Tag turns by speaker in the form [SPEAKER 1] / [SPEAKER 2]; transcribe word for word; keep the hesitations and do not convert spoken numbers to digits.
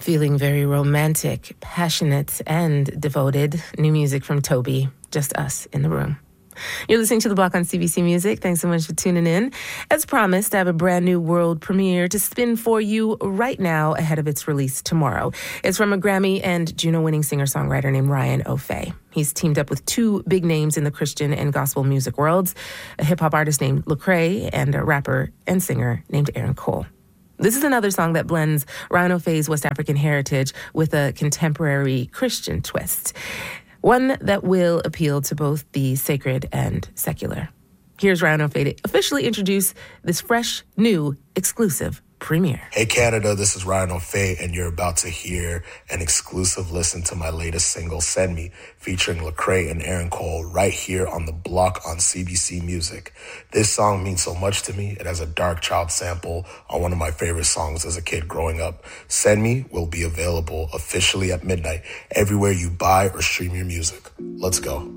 [SPEAKER 1] Feeling very romantic, passionate, and devoted. New music from Toby. Just us in the room. You're listening to The Block on C B C Music. Thanks so much for tuning in. As promised, I have a brand new world premiere to spin for you right now ahead of its release tomorrow. It's from a Grammy and Juno-winning singer-songwriter named Ryan O'Fay. He's teamed up with two big names in the Christian and gospel music worlds, a hip-hop artist named Lecrae and a rapper and singer named Aaron Cole. This is another song that blends Ryan O'Fay's West African heritage with a contemporary Christian twist. One that will appeal to both the sacred and secular. Here's Ryan O'Fay to officially introduce this fresh, new, exclusive premiere.
[SPEAKER 2] Hey Canada, this is Ryan O'Fay, and you're about to hear an exclusive listen to my latest single, Send Me, featuring Lecrae and Aaron Cole, right here on The Block on C B C Music. This song means so much to me. It has a Dark Child sample on one of my favorite songs as a kid growing up. Send Me will be available officially at midnight everywhere you buy or stream your music. Let's go.